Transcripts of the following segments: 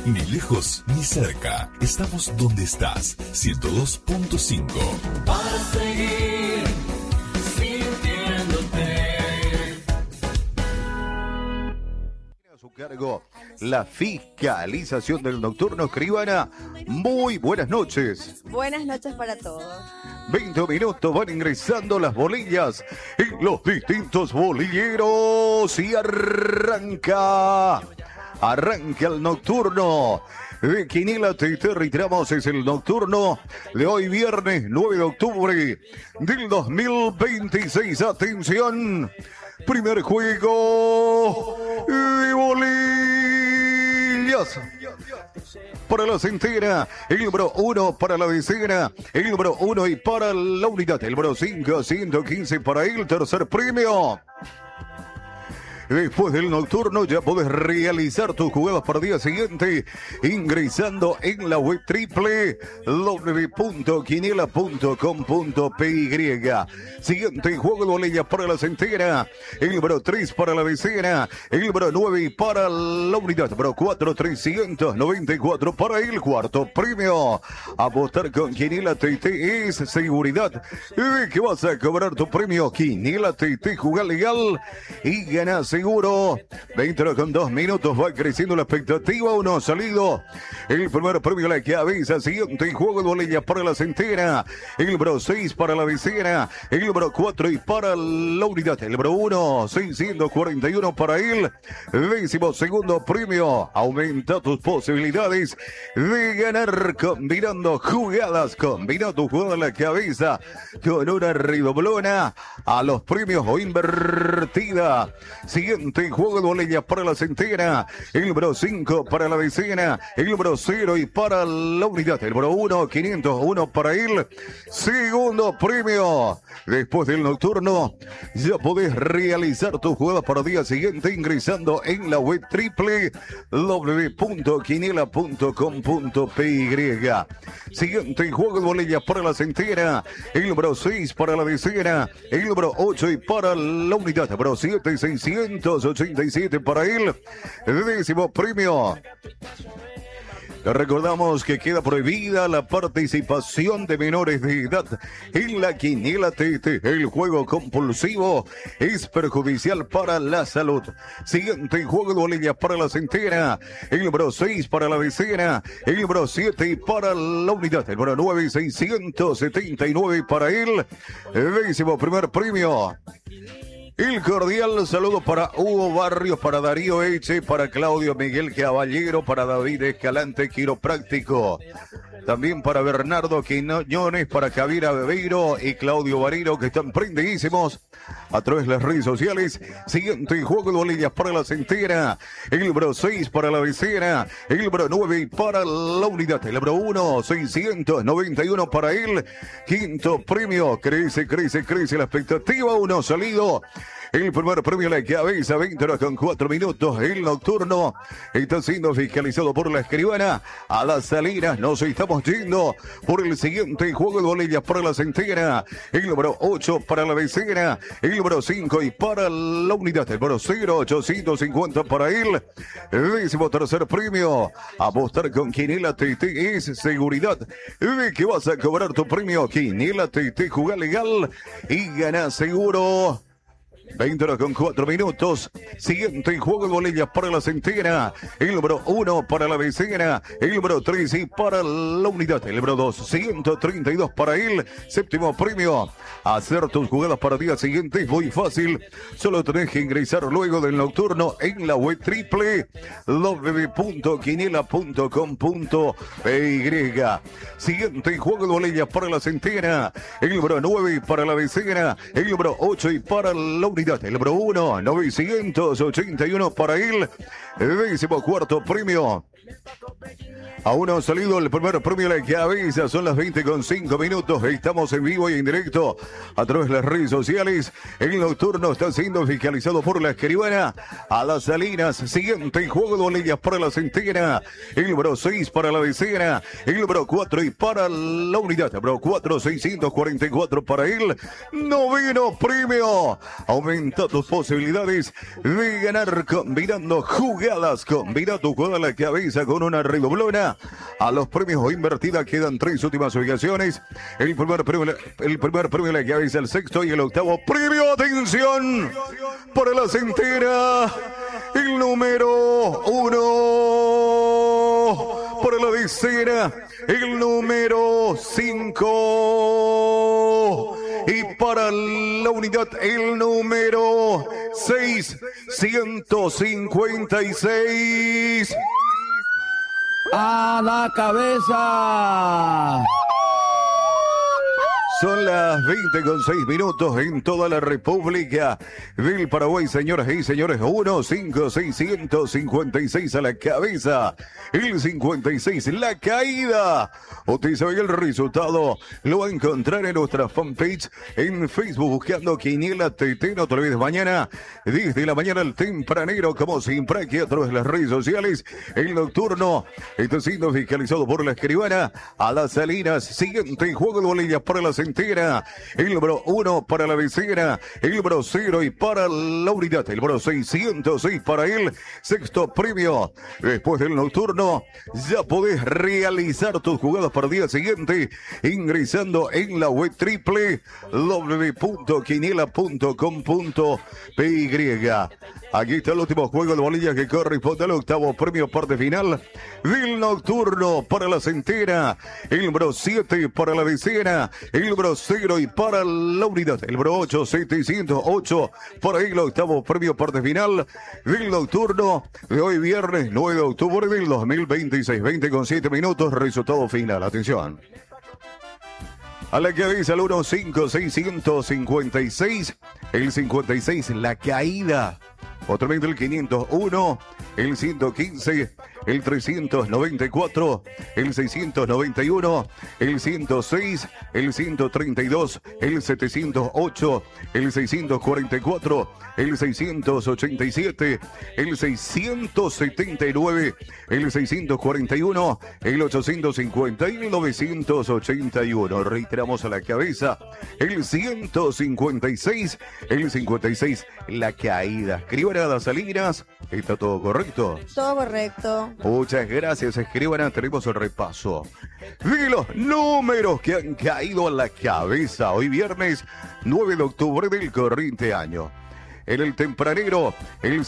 Ni lejos ni cerca. Estamos donde estás. 102.5. Para seguir sintiéndote. A su cargo, la fiscalización del nocturno. Escribana, muy buenas noches. Buenas noches para todos. 20 minutos van ingresando las bolillas en los distintos bolilleros y arranca el nocturno de Quiniela TT. Reiteramos, es el nocturno de hoy viernes 9 de octubre del 2026. Atención, primer juego de bolillas. Para la centena, el número 1 para la decena, el número 1 y para la unidad, el número 5, 115 para el tercer premio. Después del nocturno ya podés realizar tus jugadas para el día siguiente ingresando en la web www.quiniela.com.py. Siguiente juego de bolilla para la centena, el número 3 para la decena, el número 9 y para la unidad, número 4, 394 para el cuarto premio. Apostar con Quiniela TT es seguridad de que vas a cobrar tu premio. Quiniela TT, jugar legal y ganar seguro. 20 con 2 minutos, va creciendo la expectativa. Uno ha salido. El primer premio a la cabeza. Siguiente juego de bolilla para la centena. El número 6 para la decena. El número 4 y para la unidad. El número 1, 641 para el 12º premio. Aumenta tus posibilidades de ganar combinando jugadas. Combina tu jugada a la cabeza con una redoblona a los premios o invertida. Siguiente juego de bolilla para la centena, el número 5 para la decena, el número 0 y para la unidad, el número 1, 501 para el segundo premio. Después del nocturno ya podés realizar tu jugada para el día siguiente ingresando en la web www.quiniela.com.py. Siguiente juego de bolilla para la centena, el número 6 para la decena, el número 8 y para la unidad, el número 7, 687 para el 10º premio. Les recordamos que queda prohibida la participación de menores de edad en la Quiniela TT. El juego compulsivo es perjudicial para la salud. Siguiente juego de bolilla para la centena, el número 6 para la decena, el número 7 y para la unidad, el número 9, 679 para el 11º premio. El cordial saludo para Hugo Barrios, para Darío Eche, para Claudio Miguel Caballero, para David Escalante, quiropráctico. También para Bernardo Quiñones, para Javier Bebeiro y Claudio Bariro, que están prendidísimos a través de las redes sociales. Siguiente juego de bolillas para la centena, el número 6 para la decena, el número 9 para la unidad, el número 1, 691 para el quinto premio. Crece la expectativa. Uno salido. El primer premio a la cabeza, 20 horas con 4 minutos. El nocturno está siendo fiscalizado por la escribana. A las salinas nos estamos yendo por el siguiente juego de bolillas para la centena. El número 8 para la decena. El número 5 y para la unidad. El número 0, 850 para el 13º premio. Apostar con Quiniela TT es seguridad de que vas a cobrar tu premio. Quiniela TT, jugar legal y ganar seguro. 20 horas con 4 minutos. Siguiente juego de bolillas para la centena. El número 1 para la decena. El número 3 y para la unidad. El número 2, 132 para el séptimo premio. Hacer tus jugadas para el día siguiente es muy fácil. Solo tenés que ingresar luego del nocturno en la web www.quiniela.com.py. Siguiente juego de bolillas para la centena. El número 9 para la decena. El número 8 y para la unidad. El número 1, 981 para el 14º premio. Aún no ha salido el primer premio de la cabeza. Son las 20:05. Estamos en vivo y en directo a través de las redes sociales. El nocturno está siendo fiscalizado por la escribana. A las Salinas. Siguiente juego de bolillas para la centena. El número 6 para la decena. El número 4 y para la unidad. Número 4, 644 para el noveno premio. Aumenta tus posibilidades de ganar combinando jugadas. Combina tu jugada a la cabeza con una redoblona. A los premios o invertida quedan 3 últimas ubicaciones. El primer premio de la cabeza, el sexto y el octavo premio. Atención para la centena. El número 1 para la decena. El número 5. Y para la unidad, el número 6, 156. ¡A la cabeza! Son las 20:06 en toda la República del Paraguay, señoras y señores. 15656 a la cabeza. El 56, la caída. Usted sabe el resultado. Lo va a encontrar en nuestra fanpage en Facebook buscando Quiniela TT. No te olvides, mañana, desde la mañana al tempranero, como siempre, aquí a través de las redes sociales. El nocturno está siendo fiscalizado por la escribana. A las Salinas, siguiente juego de bolillas para la centena. El número 1 para la decena, el número 0 y para la unidad, el número 606 para el sexto premio. Después del nocturno, ya podés realizar tus jugadas para el día siguiente ingresando en la web www.quiniela.com.py. Aquí está el último juego de bolillas que corresponde al octavo premio, parte final del nocturno para la centena. El número 7 para la decena, el número 0 y para la unidad. El número 8, 708 para el octavo premio, parte final del nocturno de hoy viernes 9 de octubre del 2026. 20:07, resultado final. Atención. A la cabeza el 15656, el 56, la caída. Otra vez el 501, el 115, el 394, el 691, el 106, el 132, el 708, el 644, el 687, el 679, el 641, el 850 y el 981. Reiteramos a la cabeza, el 156, el 56, la caída. Escriban a las Salinas, ¿está todo correcto? Todo correcto. Muchas gracias, escriban. Tenemos el repaso de los números que han caído a la cabeza hoy viernes 9 de octubre del corriente año. En el tempranero, el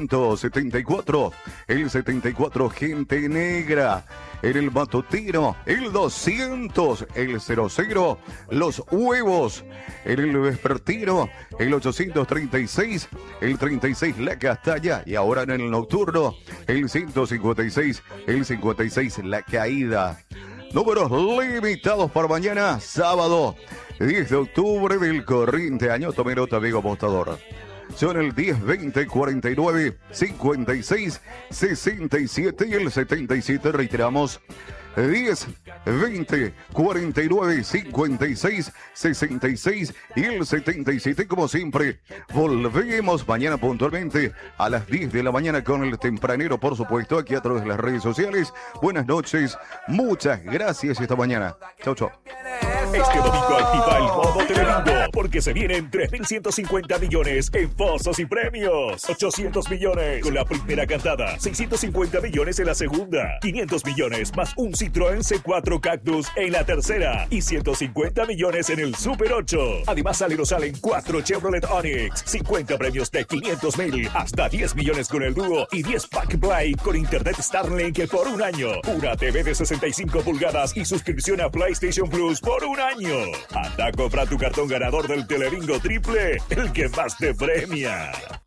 774, el 74, gente negra. En el matutino, el 200, el 00, los huevos. En el vespertino, el 836, el 36, la castaña. Y ahora en el nocturno, el 156, el 56, la caída. Números limitados para mañana, sábado, 10 de octubre del corriente año. Tome nota, amigo apostador. Son el 10, 20, 49, 56, 67 y el 77. Reiteramos. 10, 20, 49, 56, 66 y el 77. Como siempre, volvemos mañana puntualmente a las 10 de la mañana con el tempranero, por supuesto, aquí a través de las redes sociales. Buenas noches, muchas gracias esta mañana. Chau, chau. Este domingo activa el modo Telemundo, porque se vienen 3.150 millones en pozos y premios. 800 millones con la primera cantada, 650 millones en la segunda, 500 millones más un Citroën C4 Cactus en la tercera y 150 millones en el Super 8. Además salen 4 Chevrolet Onix, 50 premios de 500.000, hasta 10 millones con el dúo y 10 Pack Play con Internet Starlink por un año. Una TV de 65 pulgadas y suscripción a PlayStation Plus por un año. Anda, compra tu cartón ganador del Telebingo Triple, el que más te premia.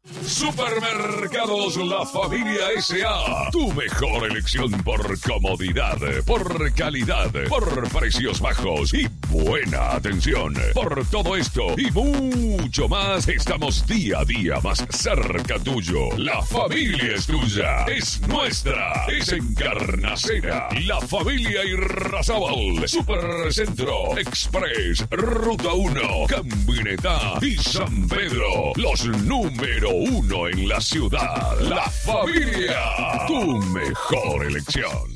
Supermercados La Familia S.A. Tu mejor elección por comodidad, por calidad, por precios bajos y buena atención. Por todo esto y mucho más, estamos día a día más cerca tuyo. La familia es tuya, es nuestra, es Encarnacena. La Familia Irrazábal, Supercentro, Express, Ruta 1, Camioneta y San Pedro. Los número 1 en la ciudad. La Familia, tu mejor elección.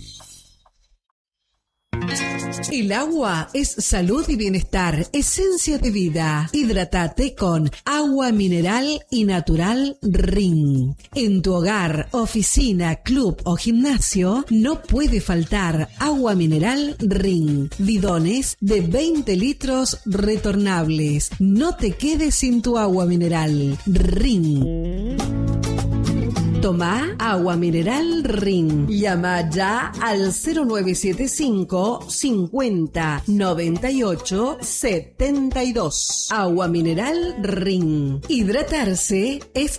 El agua es salud y bienestar, esencia de vida. Hidrátate con agua mineral y natural Rin. En tu hogar, oficina, club o gimnasio no puede faltar agua mineral Rin. Bidones de 20 litros retornables. No te quedes sin tu agua mineral Rin. Toma agua mineral Rin. Llama ya al 0975 50 98 72. Agua mineral Rin. Hidratarse es